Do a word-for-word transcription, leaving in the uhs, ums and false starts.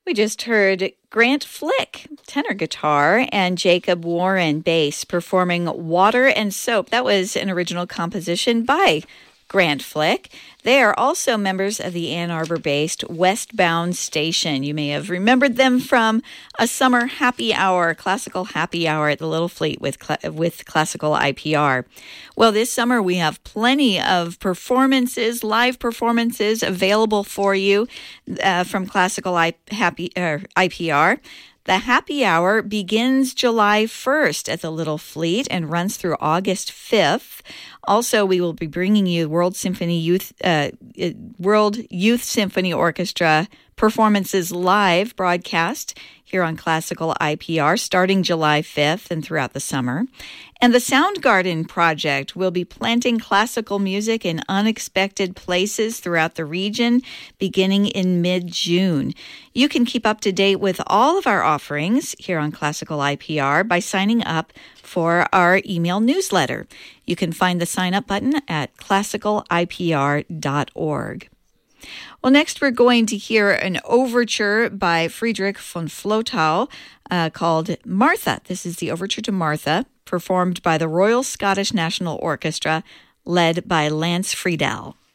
We just heard Grant Flick, tenor guitar, and Jacob Warren, bass, performing Water and Soap. That was an original composition by Grant Flick. They are also members of the Ann Arbor-based Westbound Station. You may have remembered them from a summer happy hour, classical happy hour at the Little Fleet with with classical I P R. Well, this summer we have plenty of performances, live performances available for you uh, from classical I- happy uh, I P R. The happy hour begins July first at the Little Fleet and runs through August fifth. Also, we will be bringing you World Symphony Youth uh, World Youth Symphony Orchestra performances live broadcast here on Classical I P R starting July fifth and throughout the summer. And the Soundgarden Project will be planting classical music in unexpected places throughout the region beginning in mid-June. You can keep up to date with all of our offerings here on Classical I P R by signing up for our email newsletter. You can find the sign up button at classical I P R dot org. Well, next we're going to hear an overture by Friedrich von Flotow uh, called Martha. This is the overture to Martha, performed by the Royal Scottish National Orchestra, led by Lance Friedel.